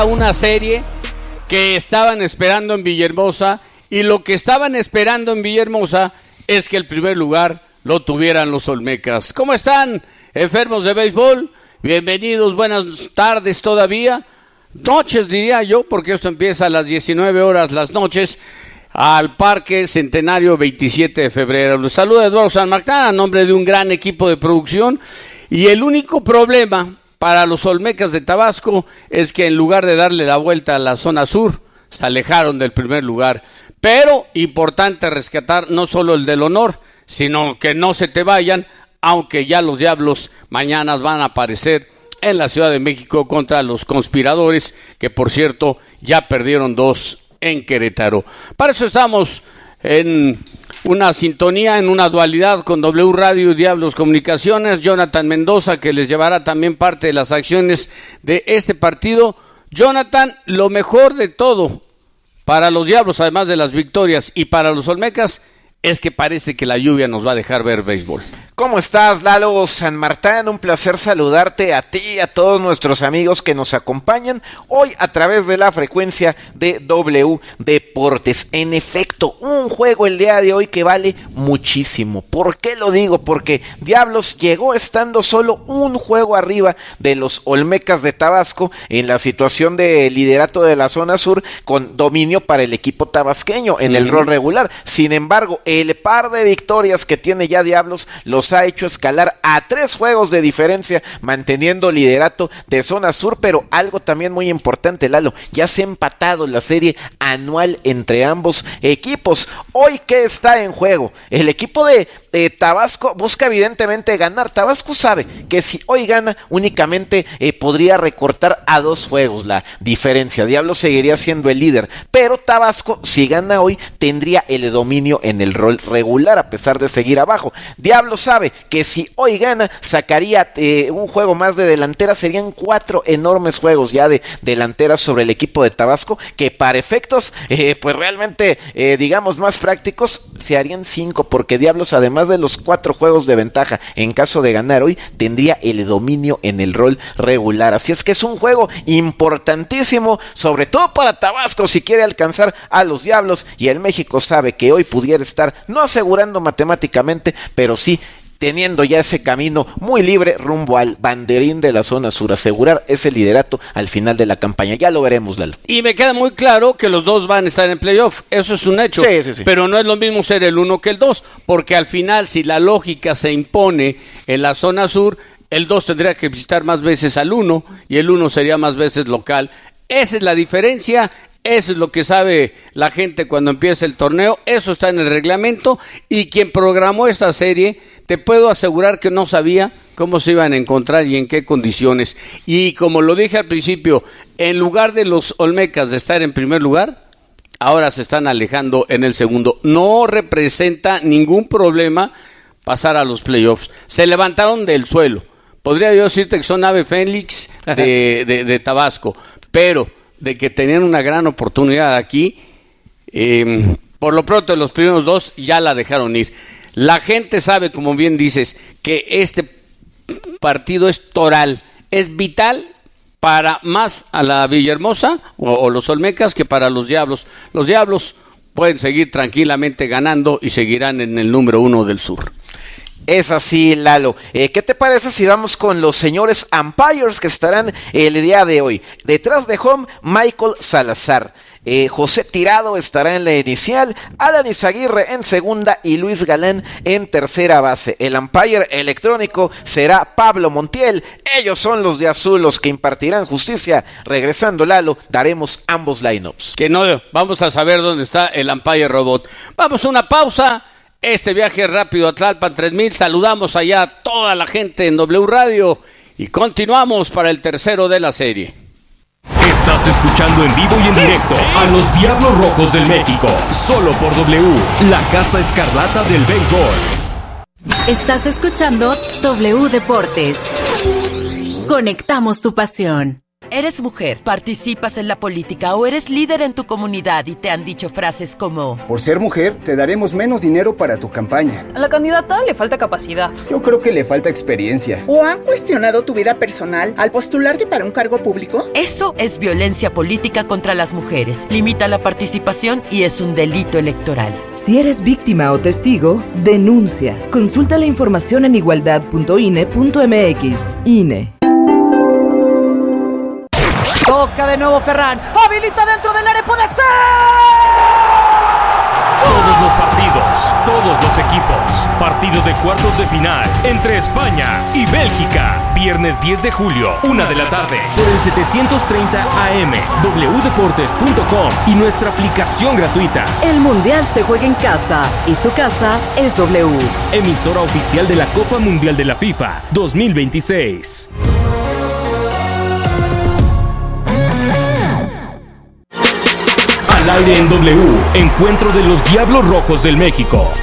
Una serie que estaban esperando en Villahermosa, y lo que estaban esperando en Villahermosa es que el primer lugar lo tuvieran los Olmecas. ¿Cómo están, enfermos de béisbol? Bienvenidos, buenas tardes todavía, noches diría yo, porque esto empieza a las 19 horas las noches, al Parque Centenario 27 de febrero. Los saluda Eduardo San Martín a nombre de un gran equipo de producción, y el único problema para los Olmecas de Tabasco es que en lugar de darle la vuelta a la zona sur, se alejaron del primer lugar. Pero importante rescatar no solo el del honor, sino que no se te vayan, aunque ya los Diablos mañana van a aparecer en la Ciudad de México contra los Conspiradores, que por cierto ya perdieron 2 en Querétaro. Para eso estamos en una sintonía, en una dualidad con W Radio y Diablos Comunicaciones. Jonathan Mendoza, que les llevará también parte de las acciones de este partido. Jonathan, lo mejor de todo para los Diablos, además de las victorias, y para los Olmecas, es que parece que la lluvia nos va a dejar ver béisbol. ¿Cómo estás, Lalo San Martín? Un placer saludarte a ti y a todos nuestros amigos que nos acompañan hoy a través de la frecuencia de W Deportes. En efecto, un juego el día de hoy que vale muchísimo. ¿Por qué lo digo? Porque Diablos llegó estando solo un juego arriba de los Olmecas de Tabasco en la situación de liderato de la zona sur, con dominio para el equipo tabasqueño en el rol regular. Sin embargo, el par de victorias que tiene ya Diablos los ha hecho escalar a 3 juegos de diferencia, manteniendo liderato de zona sur. Pero algo también muy importante, Lalo, ya se ha empatado la serie anual entre ambos equipos. Hoy, ¿qué está en juego? El equipo de Tabasco busca evidentemente ganar. Tabasco sabe que si hoy gana únicamente podría recortar a 2 juegos la diferencia. Diablos seguiría siendo el líder, pero Tabasco, si gana hoy, tendría el dominio en el rol regular a pesar de seguir abajo. Diablos sabe que si hoy gana sacaría un juego más de delantera. Serían 4 enormes juegos ya de delantera sobre el equipo de Tabasco, que para efectos pues realmente digamos más prácticos se harían 5, porque Diablos, además de los 4 juegos de ventaja en caso de ganar hoy, tendría el dominio en el rol regular. Así es que es un juego importantísimo, sobre todo para Tabasco si quiere alcanzar a los Diablos, y el México sabe que hoy pudiera estar no asegurando matemáticamente, pero sí teniendo ya ese camino muy libre rumbo al banderín de la zona sur, asegurar ese liderato al final de la campaña. Ya lo veremos, Lalo. Y me queda muy claro que los dos van a estar en playoff, eso es un hecho. Sí. Pero no es lo mismo ser el 1 que el 2, porque al final, si la lógica se impone en la zona sur, el 2 tendría que visitar más veces al 1 y el 1 sería más veces local. Esa es la diferencia. Eso es lo que sabe la gente cuando empieza el torneo, eso está en el reglamento, y quien programó esta serie, te puedo asegurar que no sabía cómo se iban a encontrar y en qué condiciones. Y como lo dije al principio, en lugar de los Olmecas de estar en primer lugar, ahora se están alejando en el segundo. No representa ningún problema pasar a los playoffs. Se levantaron del suelo. Podría yo decirte que son ave fénix de Tabasco, pero de que tenían una gran oportunidad aquí, por lo pronto los primeros 2 ya la dejaron ir. La gente sabe, como bien dices, que este partido es toral, es vital para más a la Villahermosa o los Olmecas que para los Diablos. Los Diablos pueden seguir tranquilamente ganando y seguirán en el número 1 del sur. Es así, Lalo. ¿Qué te parece si vamos con los señores umpires que estarán el día de hoy? Detrás de home, Michael Salazar. José Tirado estará en la inicial, Alan Izaguirre en segunda y Luis Galán en tercera base. El umpire electrónico será Pablo Montiel. Ellos son los de azul, los que impartirán justicia. Regresando, Lalo, daremos ambos lineups. Que no, vamos a saber dónde está el umpire robot. Vamos a una pausa. Este viaje rápido a Tlalpan 3000, saludamos allá a toda la gente en W Radio y continuamos para el tercero de la serie. Estás escuchando en vivo y en directo a los Diablos Rojos del México, solo por W, la Casa Escarlata del béisbol. Estás escuchando W Deportes. Conectamos tu pasión. Eres mujer, participas en la política o eres líder en tu comunidad y te han dicho frases como: por ser mujer, te daremos menos dinero para tu campaña. A la candidata le falta capacidad. Yo creo que le falta experiencia. ¿O han cuestionado tu vida personal al postularte para un cargo público? Eso es violencia política contra las mujeres. Limita la participación y es un delito electoral. Si eres víctima o testigo, denuncia. Consulta la información en igualdad.ine.mx. INE. Toca de nuevo Ferran. Habilita dentro del área. ¡Puede ser! Todos los partidos, todos los equipos. Partido de cuartos de final entre España y Bélgica. Viernes 10 de julio, 1 de la tarde. Por el 730 AM, wdeportes.com y nuestra aplicación gratuita. El Mundial se juega en casa y su casa es W. Emisora oficial de la Copa Mundial de la FIFA 2026. Al aire en W, encuentro de los Diablos Rojos del México.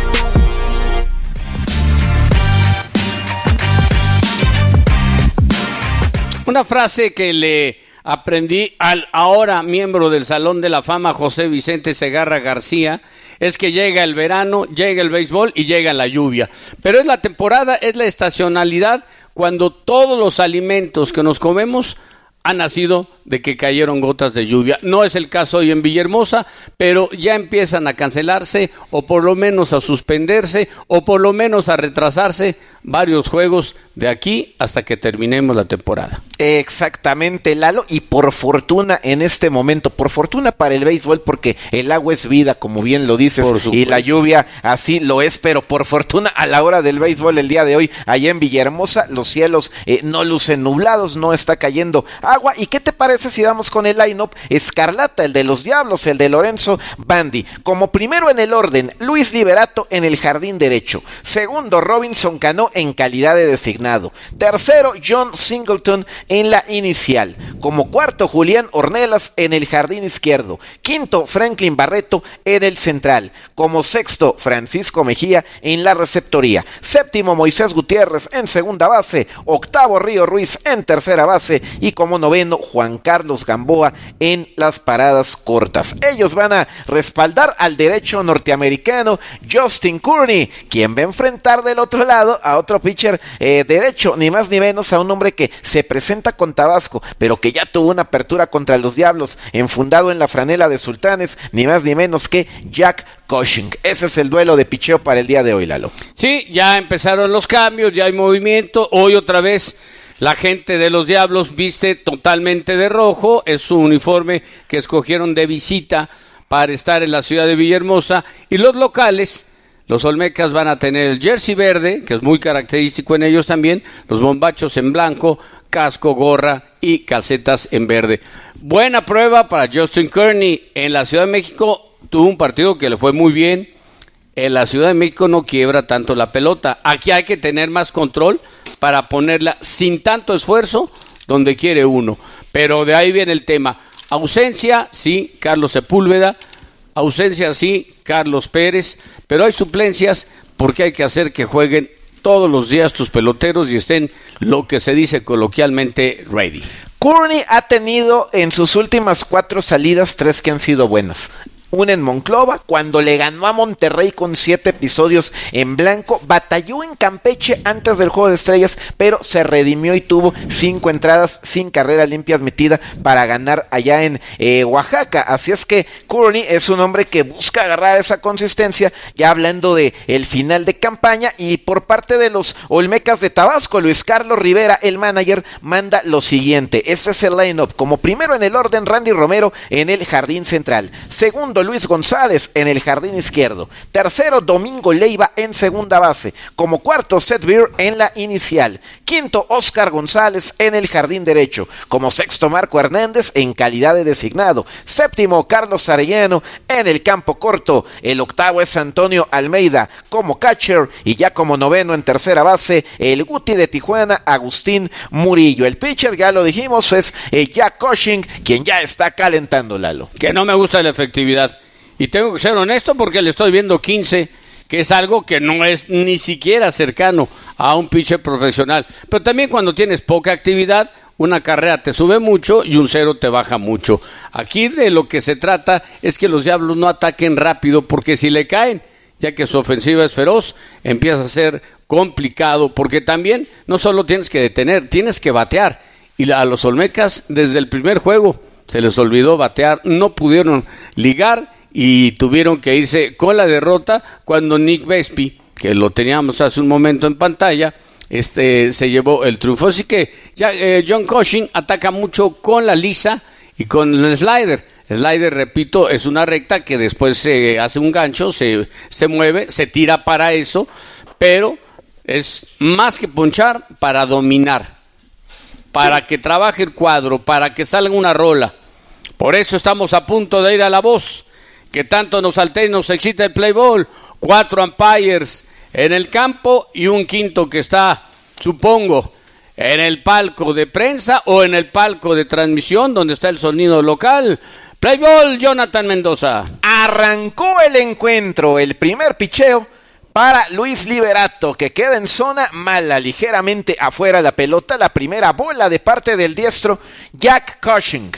Una frase que le aprendí al ahora miembro del Salón de la Fama, José Vicente Segarra García, es que llega el verano, llega el béisbol y llega la lluvia. Pero es la temporada, es la estacionalidad cuando todos los alimentos que nos comemos han nacido de que cayeron gotas de lluvia. No es el caso hoy en Villahermosa, pero ya empiezan a cancelarse o por lo menos a suspenderse o por lo menos a retrasarse varios juegos de aquí hasta que terminemos la temporada. Exactamente, Lalo, y por fortuna en este momento, por fortuna para el béisbol, porque el agua es vida, como bien lo dices, y la lluvia así lo es, pero por fortuna a la hora del béisbol el día de hoy, allá en Villahermosa, los cielos no lucen nublados, no está cayendo agua. ¿Y qué te parece si vamos con el line-up escarlata, el de los Diablos, el de Lorenzo Bandi? Como primero en el orden, Luis Liberato en el jardín derecho. Segundo, Robinson Cano en calidad de designado. Tercero, John Singleton en la inicial. Como cuarto, Julián Ornelas en el jardín izquierdo. Quinto, Franklin Barreto en el central. Como sexto, Francisco Mejía en la receptoría. Séptimo, Moisés Gutiérrez en segunda base. Octavo, Río Ruiz en tercera base. Y como noveno, Juan Carlos Gamboa en las paradas cortas. Ellos van a respaldar al derecho norteamericano Justin Kearney, quien va a enfrentar del otro lado a otro pitcher derecho, ni más ni menos a un hombre que se presenta con Tabasco, pero que ya tuvo una apertura contra los Diablos, enfundado en la franela de Sultanes, ni más ni menos que Jack Cushing. Ese es el duelo de picheo para el día de hoy, Lalo. Sí, ya empezaron los cambios, ya hay movimiento. Hoy otra vez la gente de los Diablos viste totalmente de rojo, es su uniforme que escogieron de visita para estar en la ciudad de Villahermosa, y los locales, los Olmecas, van a tener el jersey verde, que es muy característico en ellos también, los bombachos en blanco, casco, gorra y calcetas en verde. Buena prueba para Justin Kearney. En la Ciudad de México tuvo un partido que le fue muy bien. En la Ciudad de México no quiebra tanto la pelota. Aquí hay que tener más control para ponerla sin tanto esfuerzo donde quiere uno. Pero de ahí viene el tema. Ausencia, sí, Carlos Sepúlveda. Ausencia, sí, Carlos Pérez. Pero hay suplencias porque hay que hacer que jueguen todos los días tus peloteros y estén, lo que se dice coloquialmente, ready. Kearney ha tenido en sus últimas 4 salidas 3 que han sido buenas. Una en Monclova, cuando le ganó a Monterrey con 7 episodios en blanco. Batalló en Campeche antes del Juego de Estrellas, pero se redimió y tuvo 5 entradas sin carrera limpia admitida para ganar allá en Oaxaca. Así es que Kearney es un hombre que busca agarrar esa consistencia, ya hablando de el final de campaña. Y por parte de los Olmecas de Tabasco, Luis Carlos Rivera, el manager, manda lo siguiente. Ese es el line-up. Como primero en el orden, Randy Romero en el jardín central. Segundo, Luis González en el jardín izquierdo. Tercero, Domingo Leiva en segunda base. Como cuarto, Seth Beer en la inicial. Quinto, Oscar González en el jardín derecho. Como sexto, Marco Hernández en calidad de designado. Séptimo, Carlos Arellano en el campo corto. El octavo es Antonio Almeida como catcher. Y ya como noveno en tercera base, el Guti de Tijuana, Agustín Murillo. El pitcher, ya lo dijimos, es Jack Cushing, quien ya está calentando, Lalo. Que no me gusta la efectividad. Y tengo que ser honesto porque le estoy viendo 15, que es algo que no es ni siquiera cercano a un pitcher profesional. Pero también cuando tienes poca actividad, una carrera te sube mucho y un 0 te baja mucho. Aquí de lo que se trata es que los Diablos no ataquen rápido, porque si le caen, ya que su ofensiva es feroz, empieza a ser complicado, porque también no solo tienes que detener, tienes que batear. Y a los Olmecas desde el primer juego se les olvidó batear, no pudieron ligar y tuvieron que irse con la derrota cuando Nick Vespi, que lo teníamos hace un momento en pantalla, se llevó el triunfo. Así que ya, John Cushing ataca mucho con la lisa y con el slider. El slider, repito, es una recta que después se hace un gancho, se mueve, se tira para eso, pero es más que ponchar, para dominar, para que trabaje el cuadro, para que salga una rola. Por eso estamos a punto de ir a la voz, que tanto nos altera y nos excita el play ball. 4 umpires en el campo y un quinto que está, supongo, en el palco de prensa o en el palco de transmisión, donde está el sonido local. Play ball, Jonathan Mendoza. Arrancó el encuentro, el primer picheo para Luis Liberato, que queda en zona mala, ligeramente afuera la pelota, la primera bola de parte del diestro Jack Cushing.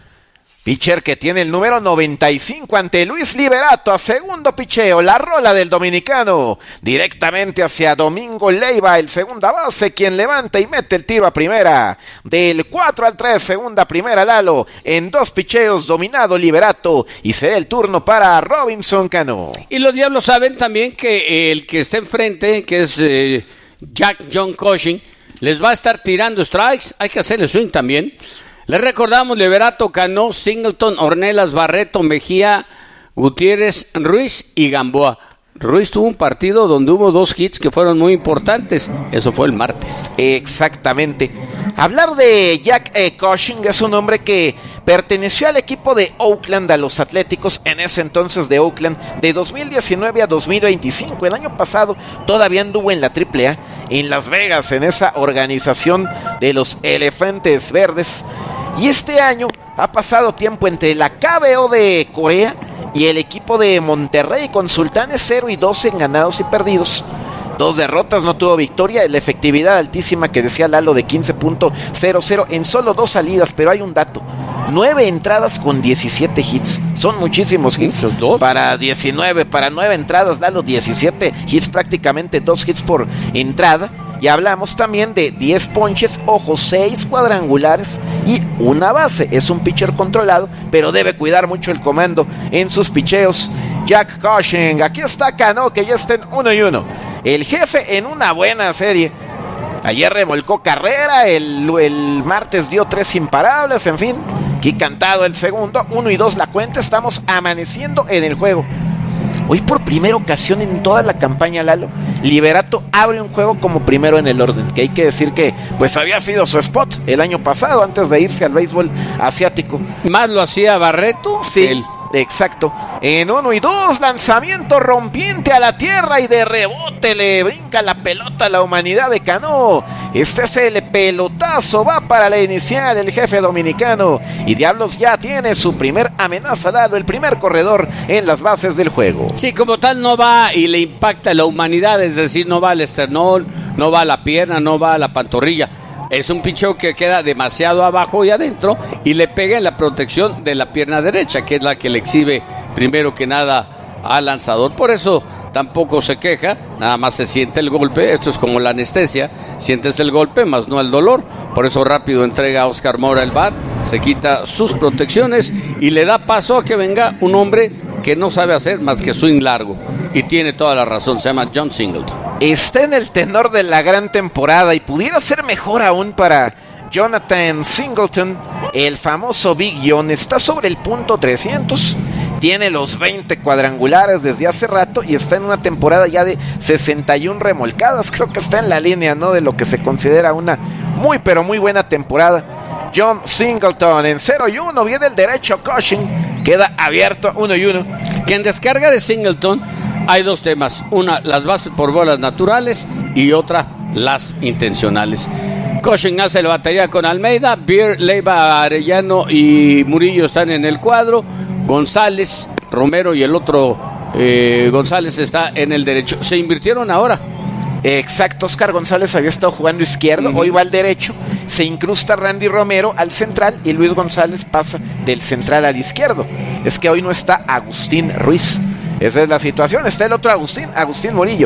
Pitcher que tiene el número 95 ante Luis Liberato a segundo picheo, la rola del dominicano, directamente hacia Domingo Leiva, el segunda base, quien levanta y mete el tiro a primera. Del 4-3, segunda primera Lalo, en 2 picheos dominado Liberato, y será el turno para Robinson Cano. Y los Diablos saben también que el que está enfrente, que es Jack John Cushing, les va a estar tirando strikes, hay que hacerle swing también. Les recordamos: Liberato, Cano, Singleton, Ornelas, Barreto, Mejía, Gutiérrez, Ruiz y Gamboa. Ruiz tuvo un partido donde hubo 2 hits que fueron muy importantes. Eso fue el martes. Exactamente. Hablar de Jack Cushing, es un hombre que perteneció al equipo de Oakland, a los Atléticos, en ese entonces de Oakland, de 2019 a 2025. El año pasado todavía anduvo en la AAA, en Las Vegas, en esa organización de los Elefantes Verdes. Y este año ha pasado tiempo entre la KBO de Corea y el equipo de Monterrey, con Sultanes 0-12 en ganados y perdidos. 2 derrotas, no tuvo victoria. La efectividad altísima que decía Lalo de 15.00 en solo 2 salidas, pero hay un dato: 9 entradas con 17 hits. Son muchísimos hits. ¿Muchos? 2 para 19, para 9 entradas, Lalo, 17 hits, prácticamente 2 hits por entrada. Y hablamos también de 10 ponches, ojo, 6 cuadrangulares y 1 base. Es un pitcher controlado, pero debe cuidar mucho el comando en sus picheos. Jack Cushing, aquí está Cano, que ya está en 1-1. El jefe en una buena serie. Ayer remolcó carrera, el martes dio 3 imparables, en fin. Aquí cantado el segundo, 1-2 la cuenta, estamos amaneciendo en el juego. Hoy por primera ocasión en toda la campaña, Lalo, Liberato abre un juego como primero en el orden, que hay que decir que pues había sido su spot el año pasado, antes de irse al béisbol asiático. Más lo hacía Barreto. Sí, él. Exacto. En 1-2, lanzamiento rompiente a la tierra y de rebote le brinca la pelota a la humanidad de Cano. Este es el pelotazo, va para la inicial el jefe dominicano. Y Diablos ya tiene su primer amenaza, dado el primer corredor en las bases del juego. Sí, como tal no va y le impacta a la humanidad, es decir, no va al esternón, no va a la pierna, no va a la pantorrilla. Es un picheo que queda demasiado abajo y adentro y le pega en la protección de la pierna derecha, que es la que le exhibe primero que nada al lanzador. Por eso tampoco se queja, nada más se siente el golpe. Esto es como la anestesia, sientes el golpe más no el dolor. Por eso rápido entrega a Oscar Mora el bat, se quita sus protecciones y le da paso a que venga un hombre que no sabe hacer más que swing largo. Y tiene toda la razón, se llama John Singleton. Está en el tenor de la gran temporada y pudiera ser mejor aún para Jonathan Singleton. El famoso Big John está sobre el punto 300. Tiene los 20 cuadrangulares desde hace rato y está en una temporada ya de 61 remolcadas. Creo que está en la línea, ¿no?, de lo que se considera una muy pero muy buena temporada. John Singleton en 0-1, viene el derecho Cushing, queda abierto 1-1. Que en descarga de Singleton hay 2 temas: una, las bases por bolas naturales, y otra, las intencionales. Cushing hace la batería con Almeida, Beer, Leiva, Arellano y Murillo están en el cuadro. González, Romero y el otro González está en el derecho. Se invirtieron ahora. Exacto, Oscar González había estado jugando izquierdo, hoy va al derecho. se incrusta Randy Romero al central y Luis González pasa del central al izquierdo. Es que hoy no está Agustín Ruiz. Esa es la situación. Está el otro Agustín Murillo.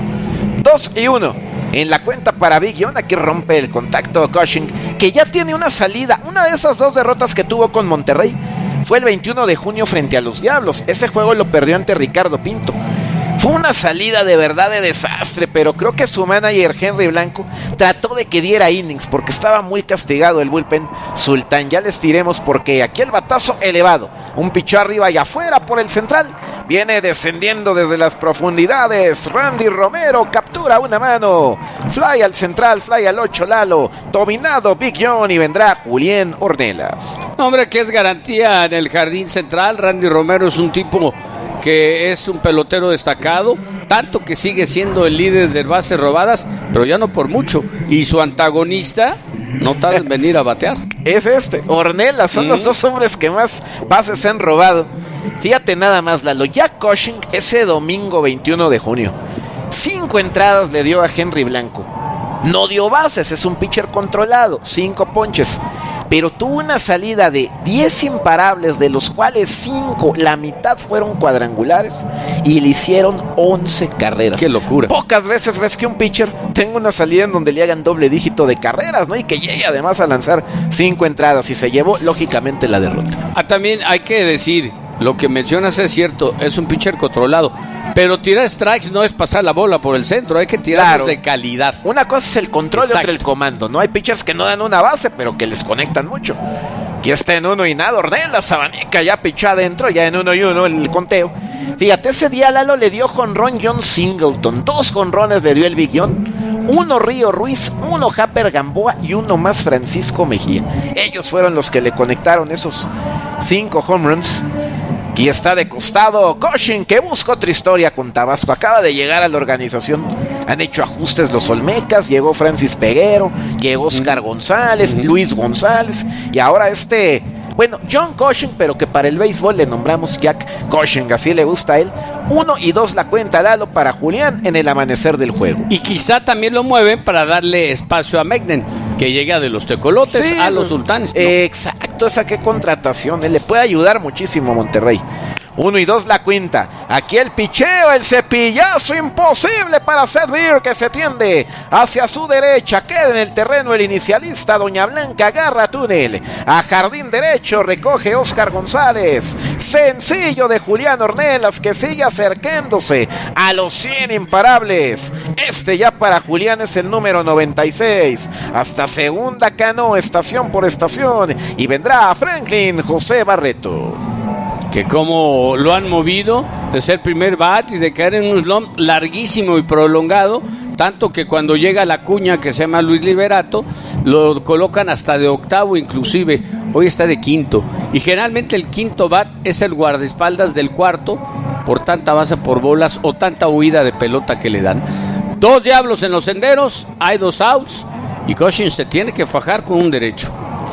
2-1 en la cuenta para Big John. Aquí rompe el contacto Cushing, que ya tiene una salida. Una de esas 2 derrotas que tuvo con Monterrey fue el 21 de junio frente a los Diablos. Ese juego lo perdió ante Ricardo Pinto. Fue una salida de verdad de desastre, pero creo que su manager Henry Blanco trató de que diera innings porque estaba muy castigado el bullpen Sultán. Ya les diremos porque aquí el batazo elevado, un pichó arriba y afuera por el central, viene descendiendo desde las profundidades. Randy Romero captura una mano, fly al central, fly al 8 Lalo, dominado Big John y vendrá Julián Ornelas. Hombre, que es garantía en el jardín central. Randy Romero es un tipo que es un pelotero destacado, tanto que sigue siendo el líder de bases robadas, pero ya no por mucho, y su antagonista no tarda en venir a batear. Es Ornelas, son los 2 hombres que más bases han robado. Fíjate nada más, Lalo, Jack Cushing ese domingo 21 de junio, 5 entradas le dio a Henry Blanco, no dio bases, es un pitcher controlado, 5 ponches, pero tuvo una salida de 10 imparables, de los cuales 5, la mitad fueron cuadrangulares, y le hicieron 11 carreras. ¡Qué locura! Pocas veces ves que un pitcher tenga una salida en donde le hagan doble dígito de carreras, ¿no? Y que llegue además a lanzar 5 entradas, y se llevó lógicamente la derrota. También hay que decir, lo que mencionas es cierto, es un pitcher controlado, pero tirar strikes no es pasar la bola por el centro, hay que tirarlos de calidad. Una cosa es el control y otra el comando, ¿no? Hay pitchers que no dan una base, pero que les conectan mucho. Aquí está en 1 y nada, Ornelas abanica, ya pichó adentro, ya en 1-1 el conteo. Fíjate, ese día Lalo le dio jonrón John Singleton, 2 jonrones le dio el Big John, 1 Río Ruiz, 1 Japper Gamboa y 1 más Francisco Mejía. Ellos fueron los que le conectaron esos 5 home runs. Y está de costado Cushing, que busca otra historia con Tabasco. Acaba de llegar a la organización. Han hecho ajustes los Olmecas. Llegó Francis Peguero, llegó Oscar González, Luis González. Y ahora John Cushing, pero que para el béisbol le nombramos Jack Cushing. Así le gusta a él. 1-2 la cuenta, Lalo, para Julián en el amanecer del juego. Y quizá también lo mueven para darle espacio a Megden, que llega de los Tecolotes a los Sultanes, ¿no? Exacto, esa qué contratación, le puede ayudar muchísimo a Monterrey. 1-2 la cuenta. Aquí el picheo, el cepillazo imposible para Seth Beer, que se tiende hacia su derecha. Queda en el terreno el inicialista. Doña Blanca agarra túnel a jardín derecho. Recoge Oscar González. Sencillo de Julián Ornelas, que sigue acercándose a los 100 imparables. Ya para Julián es el número 96. Hasta segunda canoa, estación por estación. Y vendrá Franklin José Barreto. Que como lo han movido de ser primer bat y de caer en un slump larguísimo y prolongado, tanto que cuando llega la cuña que se llama Luis Liberato, lo colocan hasta de octavo inclusive. Hoy está de quinto, y generalmente el quinto bat es el guardaespaldas del cuarto, por tanta base por bolas o tanta huida de pelota que le dan. 2 diablos en los senderos, hay 2 outs, y Cushing se tiene que fajar con un derecho.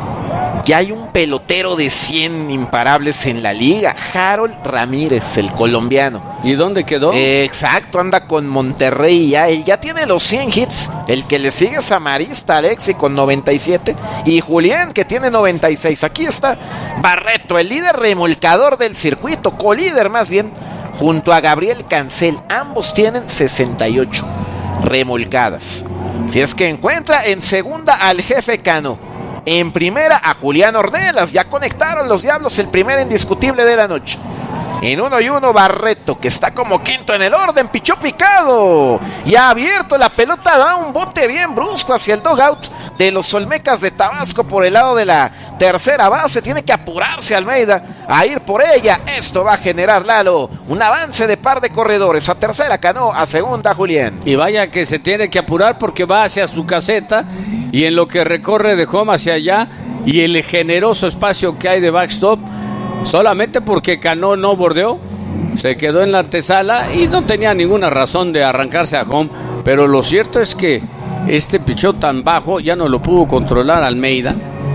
Ya hay un pelotero de 100 imparables en la liga, Harold Ramírez, el colombiano. ¿Y dónde quedó? Exacto, anda con Monterrey ya. Él ya tiene los 100 hits. El que le sigue es Amarista Alexi con 97 y Julián, que tiene 96. Aquí está Barreto, el líder remolcador del circuito, colíder más bien, junto a Gabriel Cancel. Ambos tienen 68 remolcadas. Si es que encuentra en segunda al Jefe Cano. En primera a Julián Ornelas. Ya conectaron los diablos el primer indiscutible de la noche. En 1-1 Barreto, que está como quinto en el orden, pichó picado y ha abierto la pelota, da un bote bien brusco hacia el dugout de los Olmecas de Tabasco por el lado de la tercera base. Tiene que apurarse Almeida a ir por ella. Esto va a generar, Lalo, un avance de par de corredores. A tercera Cano, a segunda Julián. Y vaya que se tiene que apurar porque va hacia su caseta, y en lo que recorre de home hacia allá y el generoso espacio que hay de backstop, solamente porque Cano no bordeó, se quedó en la antesala y no tenía ninguna razón de arrancarse a home. Pero lo cierto es que este pichó tan bajo ya no lo pudo controlar Almeida,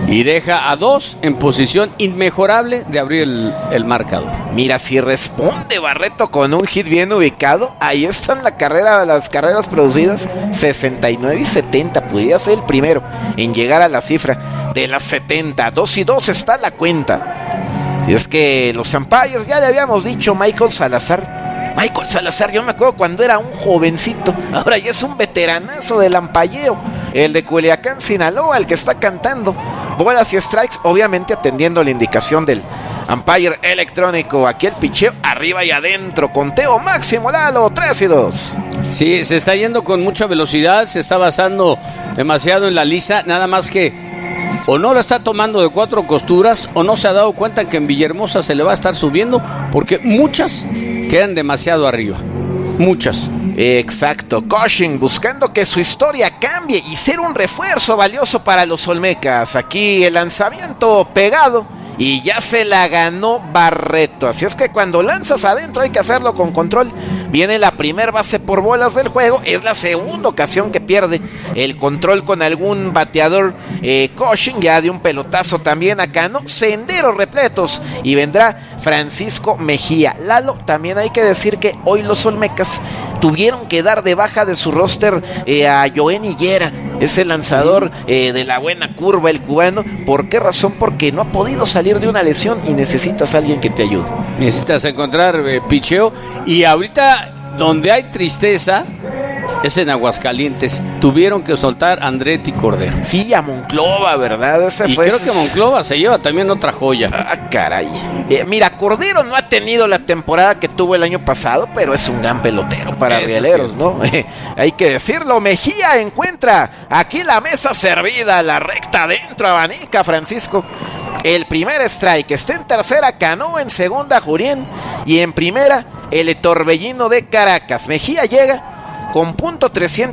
y deja a 2 en posición inmejorable de abrir el marcador. Mira, si responde Barreto con un hit bien ubicado, ahí están las carreras producidas, 69 y 70, pudiera ser el primero en llegar a la cifra de las 70, 2-2 está la cuenta. Si es que los umpires, ya le habíamos dicho, Michael Salazar, yo me acuerdo cuando era un jovencito, ahora ya es un veteranazo del ampalleo, el de Culiacán, Sinaloa, el que está cantando bolas y strikes, obviamente atendiendo la indicación del umpire electrónico. Aquí el picheo arriba y adentro, conteo máximo, Lalo, 3-2. Sí, se está yendo con mucha velocidad, se está basando demasiado en la lisa, nada más que o no la está tomando de 4 costuras o no se ha dado cuenta que en Villahermosa se le va a estar subiendo, porque muchas quedan demasiado arriba, muchas. Exacto, Cushing buscando que su historia cambie y ser un refuerzo valioso para los Olmecas. Aquí el lanzamiento pegado y ya se la ganó Barreto. Así es que cuando lanzas adentro hay que hacerlo con control. Viene la primer base por bolas del juego. Es la segunda ocasión que pierde el control con algún bateador. Cushing ya de un pelotazo también acá, ¿no? Senderos repletos y vendrá Francisco Mejía. Lalo, también hay que decir que hoy los Olmecas tuvieron que dar de baja de su roster a Joen Higuera, ese lanzador de la buena curva, el cubano. ¿Por qué razón? Porque no ha podido salir de una lesión y necesitas a alguien que te ayude. Necesitas encontrar picheo, y ahorita donde hay tristeza es en Aguascalientes. Tuvieron que soltar a Andretti Cordero. Sí, a Monclova, ¿verdad? Creo que Monclova se lleva también otra joya. Ah, caray. Mira, Cordero no ha tenido la temporada que tuvo el año pasado, pero es un gran pelotero para Rieleros, ¿no? Hay que decirlo. Mejía encuentra aquí la mesa servida, la recta adentro, abanica Francisco. El primer strike, está en tercera Cano, en segunda Jurien y en primera el Torbellino de Caracas. Mejía llega con punto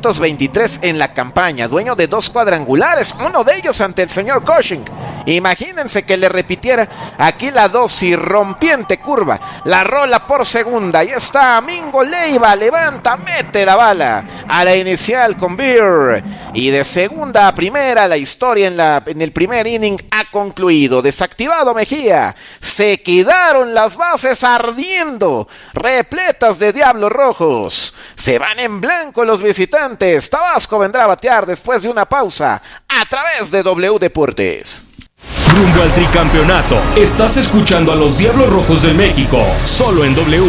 323 en la campaña, dueño de 2 cuadrangulares, uno de ellos ante el señor Cushing. Imagínense que le repitiera aquí la dosis, rompiente curva, la rola por segunda, y está Mingo Leiva, levanta, mete la bala a la inicial con Beer, y de segunda a primera la historia en el primer inning ha concluido. Desactivado Mejía, se quedaron las bases ardiendo, repletas de diablos rojos, se van en blanco los visitantes. Tabasco vendrá a batear después de una pausa a través de W Deportes. Rumbo al tricampeonato, estás escuchando a los Diablos Rojos de México, solo en W.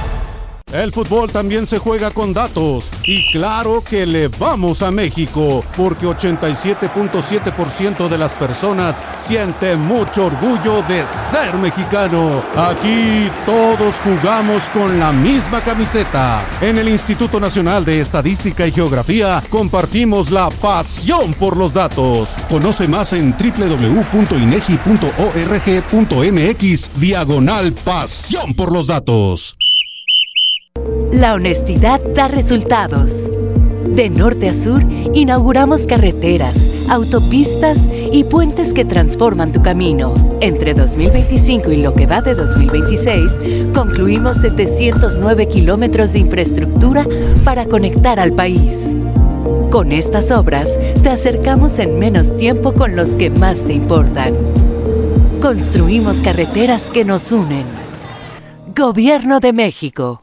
El fútbol también se juega con datos, y claro que le vamos a México, porque 87.7% de las personas sienten mucho orgullo de ser mexicano. Aquí todos jugamos con la misma camiseta. En el Instituto Nacional de Estadística y Geografía compartimos la pasión por los datos. Conoce más en www.inegi.org.mx/pasión por los datos. La honestidad da resultados. De norte a sur, inauguramos carreteras, autopistas y puentes que transforman tu camino. Entre 2025 y lo que va de 2026, concluimos 709 kilómetros de infraestructura para conectar al país. Con estas obras, te acercamos en menos tiempo con los que más te importan. Construimos carreteras que nos unen. Gobierno de México.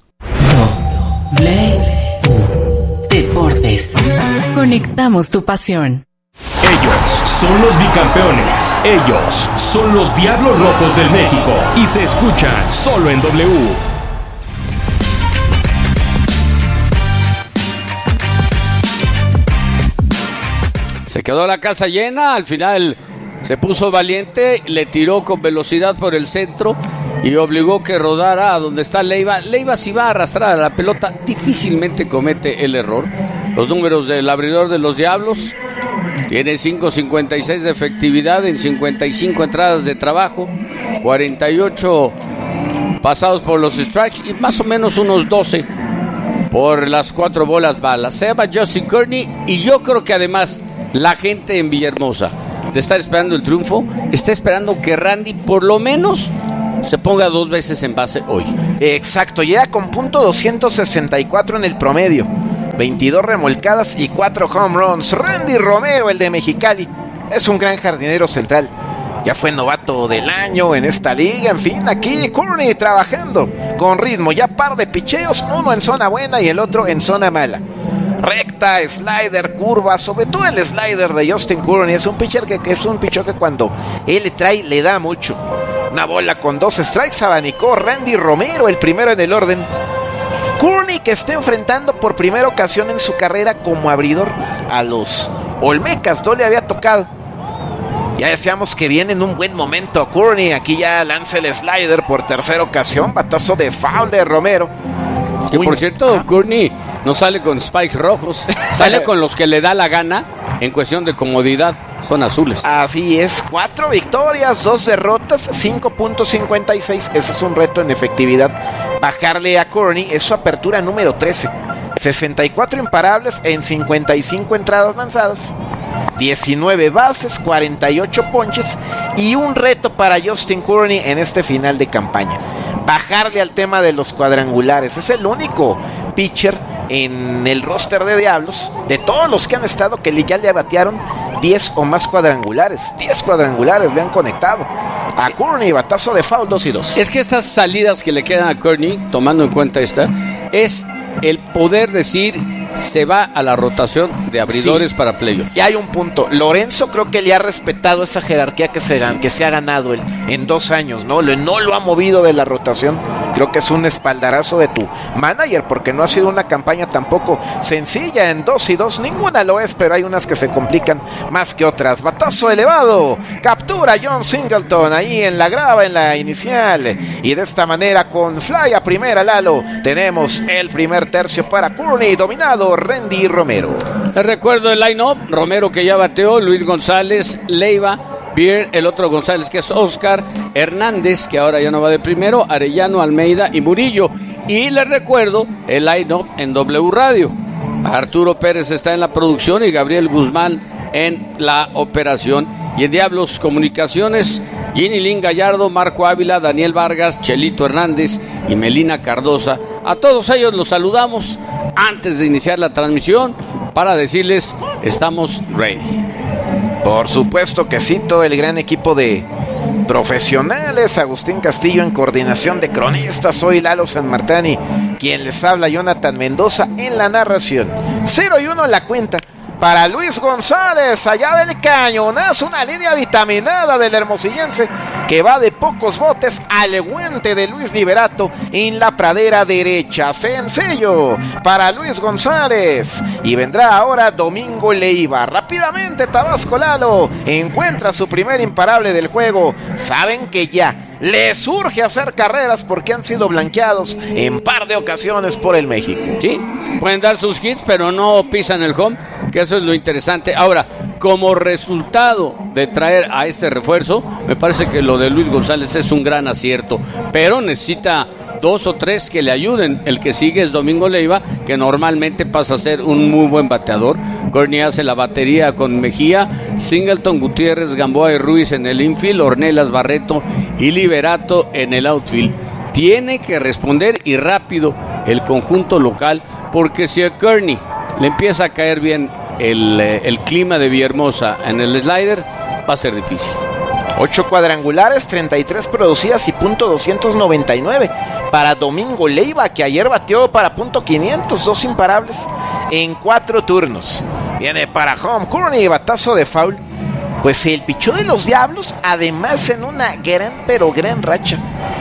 Deportes. Conectamos tu pasión. Ellos son los bicampeones. Ellos son los Diablos Rojos del México. Y se escuchan solo en W. Se quedó la casa llena. Al final se puso valiente. Le tiró con velocidad por el centro y obligó que rodara a donde está Leiva. Leiva, si va a arrastrar a la pelota, difícilmente comete el error. Los números del abridor de los Diablos: tiene 5.56 de efectividad en 55 entradas de trabajo, 48 pasados por los strikes y más o menos unos 12 por las 4 bolas balas. Se llama Justin Kearney, y yo creo que además la gente en Villahermosa, de estar esperando el triunfo, está esperando que Randy por lo menos se ponga 2 veces en base hoy. Exacto, llega con punto 264 en el promedio, 22 remolcadas y 4 home runs. Randy Romero, el de Mexicali, Es un gran jardinero central. Ya fue novato del año en esta liga. En fin, aquí Courtney trabajando con ritmo. Ya par de picheos, uno en zona buena y el otro en zona mala. Recta, slider, curva, sobre todo el slider de Justin Courtney. Es un pitcher que es un pitcher que cuando él le trae, le da mucho. Una bola con 2 strikes, abanicó Randy Romero, el primero en el orden. Courtney, que está enfrentando por primera ocasión en su carrera como abridor a los Olmecas. No le había tocado. Ya decíamos que viene en un buen momento Courtney. Aquí ya lanza el slider por tercera ocasión. Batazo de foul de Romero. Que por cierto, Courtney no sale con spikes rojos. Sale con los que le da la gana. En cuestión de comodidad, son azules. Así es, 4 victorias, 2 derrotas, 5.56. Ese es un reto en efectividad. Bajarle a Courtney es su apertura número 13. 64 imparables en 55 entradas lanzadas. 19 bases, 48 ponches y un reto para Justin Courtney en este final de campaña. Bajarle al tema de los cuadrangulares. Es el único pitcher en el roster de Diablos, de todos los que han estado, que ya le batearon 10 o más cuadrangulares. 10 cuadrangulares le han conectado a Courtney. Batazo de foul, 2-2. Es que estas salidas que le quedan a Courtney, tomando en cuenta esta, es el poder decir: se va a la rotación de abridores para playoff. Y hay un punto. Lorenzo creo que le ha respetado esa jerarquía que se ha ganado él en 2 años, ¿no? No lo ha movido de la rotación. Creo que es un espaldarazo de tu manager, porque no ha sido una campaña tampoco sencilla. En 2-2 ninguna lo es, pero hay unas que se complican más que otras. Batazo elevado, captura John Singleton ahí en la grava, en la inicial, y de esta manera con fly a primera, Lalo, tenemos el primer tercio para Courtney, dominado Randy Romero. Les recuerdo el line-up: Romero, que ya bateó, Luis González, Leiva, Beer, el otro González, que es Oscar, Hernández, que ahora ya no va de primero, Arellano, Almeida y Murillo. Y les recuerdo el line-up en W Radio: Arturo Pérez está en la producción y Gabriel Guzmán en la operación. Y en Diablos Comunicaciones, Ginny Lynn Gallardo, Marco Ávila, Daniel Vargas, Chelito Hernández y Melina Cardosa. A todos ellos los saludamos antes de iniciar la transmisión para decirles: estamos ready. Por supuesto que sí, todo el gran equipo de profesionales. Agustín Castillo en coordinación de cronistas. Soy Lalo Sanmartani, quien les habla, Jonathan Mendoza en la narración. 0-1 la cuenta para Luis González. Allá va el cañonazo, una línea vitaminada del hermosillense que va de pocos botes al guante de Luis Liberato en la pradera derecha. Sencillo para Luis González. Y vendrá ahora Domingo Leiva. Rápidamente Tabasco Lalo encuentra su primer imparable del juego. Saben que ya les urge hacer carreras porque han sido blanqueados en par de ocasiones por el México. Sí, pueden dar sus hits, pero no pisan el home, que eso es lo interesante. Ahora, como resultado de traer a este refuerzo, me parece que lo de Luis González es un gran acierto, pero necesita 2 o 3 que le ayuden. El que sigue es Domingo Leiva, que normalmente pasa a ser un muy buen bateador. Courtney hace la batería con Mejía, Singleton, Gutiérrez, Gamboa y Ruiz en el infield, Ornelas, Barreto y Liberato en el outfield. Tiene que responder y rápido el conjunto local, porque si a Courtney le empieza a caer bien el clima de Villahermosa en el slider, va a ser difícil. 8 cuadrangulares, 33 producidas y .299 para Domingo Leiva, que ayer bateó para .500, 2 imparables en 4 turnos. Viene para home Courtney, batazo de foul. Pues el pichó de los Diablos, además en una gran racha.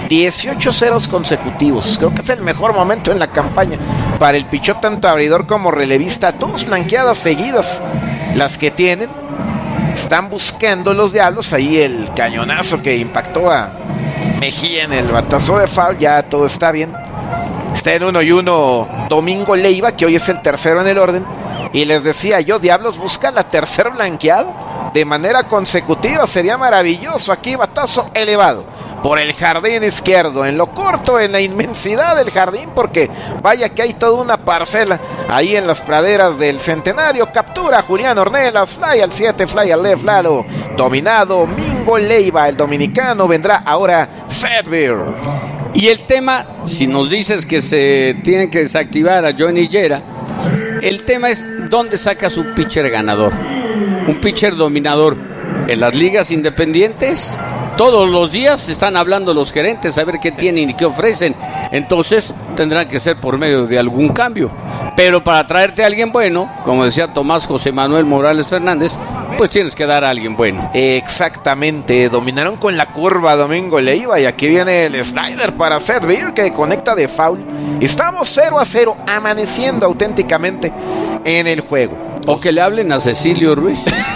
18 ceros consecutivos. Creo que es el mejor momento en la campaña para el pichó, tanto abridor como relevista. 2 blanqueadas seguidas las que tienen. Están buscando los Diablos ahí el cañonazo que impactó a Mejía en el batazo de foul. Ya todo está bien. Está en 1-1 Domingo Leiva, que hoy es el tercero en el orden. Y les decía yo, Diablos busca la tercera blanqueada de manera consecutiva. Sería maravilloso. Aquí batazo elevado por el jardín izquierdo, en lo corto, en la inmensidad del jardín, porque vaya que hay toda una parcela ahí en las praderas del Centenario. Captura Julián Ornelas, fly al 7, fly al left, Lalo, dominado Mingo Leiva, el dominicano. Vendrá ahora Seth Beer. Y el tema, si nos dices que se tiene que desactivar a Johnny Yera, el tema es dónde saca su pitcher ganador, un pitcher dominador. En las ligas independientes, todos los días están hablando los gerentes a ver qué tienen y qué ofrecen. Entonces tendrán que ser por medio de algún cambio. Pero para traerte a alguien bueno, como decía Tomás José Manuel Morales Fernández, pues tienes que dar a alguien bueno. Exactamente, dominaron con la curva Domingo Leiva y aquí viene el slider para Seth Beer que conecta de foul. Estamos 0-0, amaneciendo auténticamente en el juego. O que le hablen a Cecilio Ruiz.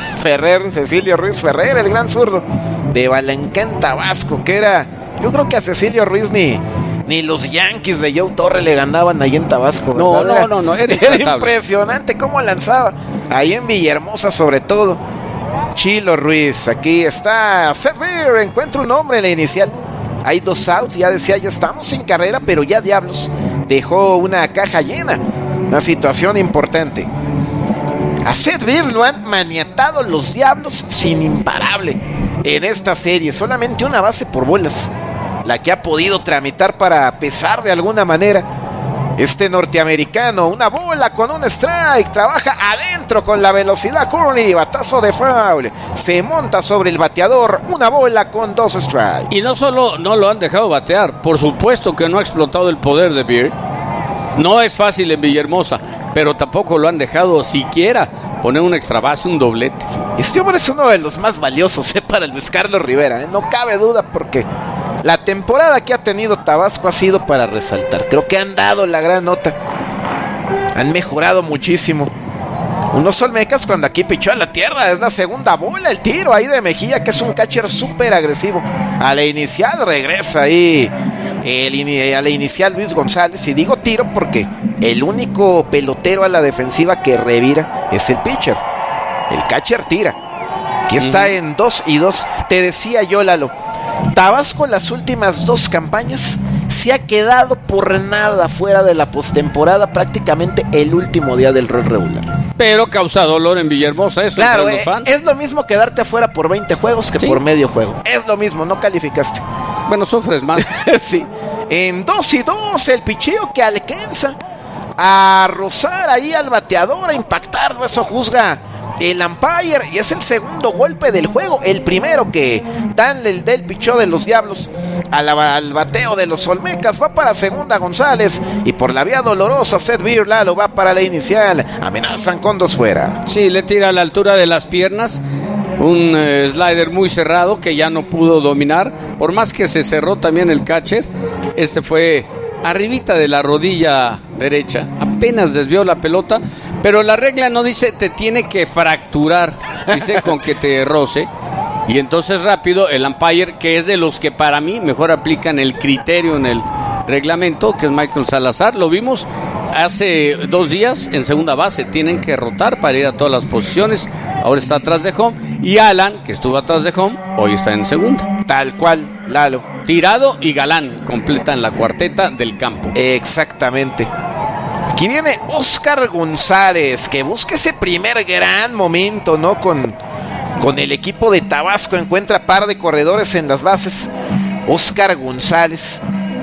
Cecilio Ruiz Ferrer, el gran zurdo de Balancán, Tabasco, que era, yo creo que a Cecilio Ruiz ni los Yankees de Joe Torre le ganaban ahí en Tabasco. No, era impresionante cómo lanzaba, ahí en Villahermosa sobre todo. Chilo Ruiz, aquí está Seth Beer, encuentra un hombre en la inicial. Hay 2 outs, ya decía yo, estamos sin carrera, pero ya diablos, dejó una caja llena, una situación importante. A Seth Beer lo han maniatado los Diablos sin imparable en esta serie. Solamente una base por bolas, la que ha podido tramitar para pesar de alguna manera este norteamericano. Una bola con un strike, trabaja adentro con la velocidad Curly, batazo de foul, se monta sobre el bateador, una bola con 2 strikes. Y no solo no lo han dejado batear, por supuesto que no ha explotado el poder de Beer. No es fácil en Villahermosa, pero tampoco lo han dejado siquiera poner un extra base, un doblete. Este hombre es uno de los más valiosos para el Luis Carlos Rivera, no cabe duda, porque la temporada que ha tenido Tabasco ha sido para resaltar. Creo que han dado la gran nota, han mejorado muchísimo. Unos Olmecas cuando aquí pichó a la tierra, es la segunda bola, el tiro ahí de Mejía, que es un catcher súper agresivo. A la inicial regresa ahí a la inicial Luis González, y digo tiro porque el único pelotero a la defensiva que revira es el pitcher. El catcher tira. Aquí está en 2-2. Te decía yo, Lalo, Tabasco las últimas 2 campañas se ha quedado por nada fuera de la postemporada, prácticamente el último día del rol regular. Pero causa dolor en Villahermosa eso. Claro, es lo mismo quedarte afuera por 20 juegos que por medio juego. Es lo mismo, no calificaste. Bueno, sufres más. Sí. En 2-2, el picheo que alcanza a rozar ahí al bateador, a impactarlo, eso juzga el umpire, y es el segundo golpe del juego, el primero que dan el del picheo de los Diablos al bateo de los Olmecas. Va para segunda González, y por la vía dolorosa Seth Beer, Lalo, va para la inicial. Amenazan con 2 fuera. Sí, le tira a la altura de las piernas un slider muy cerrado que ya no pudo dominar, por más que se cerró también el catcher. Este fue arribita de la rodilla derecha, apenas desvió la pelota, pero la regla no dice te tiene que fracturar, dice con que te roce. Y entonces rápido el umpire, que es de los que para mí mejor aplican el criterio en el reglamento, que es Michael Salazar, lo vimos hace 2 días en segunda base, tienen que rotar para ir a todas las posiciones. Ahora está atrás de home, y Alan, que estuvo atrás de home, hoy está en segunda. Tal cual, Lalo. Tirado y Galán completan la cuarteta del campo. Exactamente. Aquí viene Oscar González, que busca ese primer gran momento, ¿no? Con el equipo de Tabasco, encuentra par de corredores en las bases. Oscar González,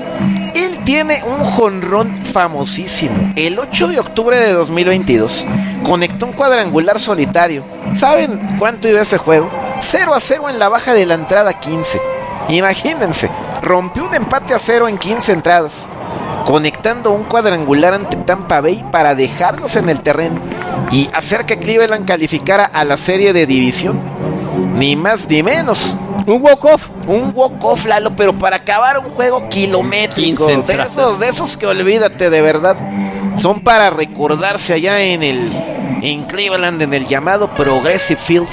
él tiene un jonrón famosísimo. El 8 de octubre de 2022 conectó un cuadrangular solitario. ¿Saben cuánto iba ese juego? 0-0 en la baja de la entrada 15. Imagínense, rompió un empate a 0 en 15 entradas, conectando un cuadrangular ante Tampa Bay para dejarlos en el terreno y hacer que Cleveland calificara a la serie de división. Ni más ni menos. Un walk-off. Un walk-off, Lalo, pero para acabar un juego kilométrico. De esos que olvídate, de verdad. Son para recordarse allá en Cleveland, en el llamado Progressive Field.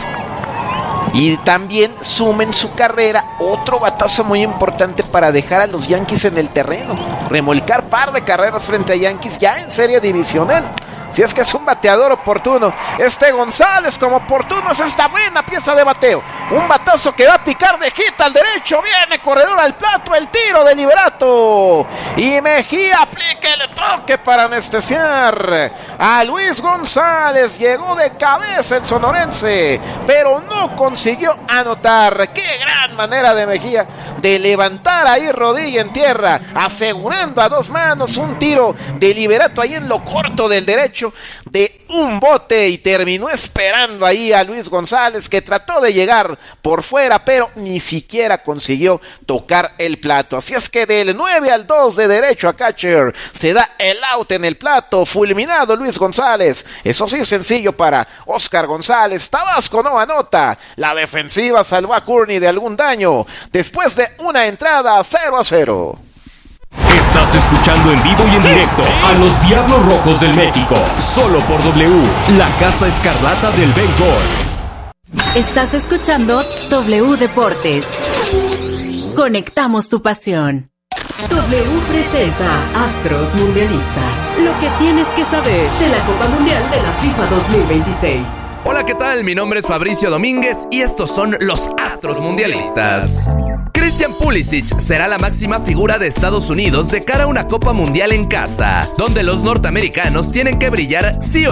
Y también suma en su carrera otro batazo muy importante para dejar a los Yankees en el terreno. Remolcar par de carreras frente a Yankees ya en serie divisional. Si es que es un bateador oportuno, González como oportuno es esta buena pieza de bateo. Un batazo que va a picar de hit al derecho. Viene corredor al plato, el tiro de Liberato. Y Mejía aplica el toque para anestesiar a Luis González. Llegó de cabeza el sonorense, pero no consiguió anotar. Qué gran manera de Mejía de levantar ahí rodilla en tierra, asegurando a 2 manos un tiro de Liberato ahí en lo corto del derecho de un bote, y terminó esperando ahí a Luis González, que trató de llegar por fuera, pero ni siquiera consiguió tocar el plato. Así es que del 9-2 de derecho a catcher se da el out en el plato, fulminado Luis González. Eso sí, sencillo para Oscar González. Tabasco no anota. La defensiva salvó a Courtney de algún daño después de una entrada 0-0. Estás escuchando en vivo y en directo a los Diablos Rojos del México, solo por W, la Casa Escarlata del Béisbol. Estás escuchando W Deportes. Conectamos tu pasión. W presenta Astros Mundialistas. Lo que tienes que saber de la Copa Mundial de la FIFA 2026. Hola, ¿qué tal? Mi nombre es Fabricio Domínguez y estos son los Astros Mundialistas. Christian Pulisic será la máxima figura de Estados Unidos de cara a una Copa Mundial en casa, donde los norteamericanos tienen que brillar sí o